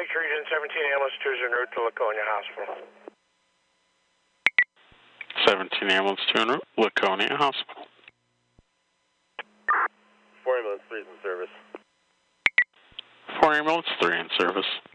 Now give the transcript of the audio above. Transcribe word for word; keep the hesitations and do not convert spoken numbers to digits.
Phoenix Region seventeen ambulance two is en route to Laconia Hospital. seventeen ambulance two en route, Laconia Hospital. four ambulance three is in service. four ambulance three in service.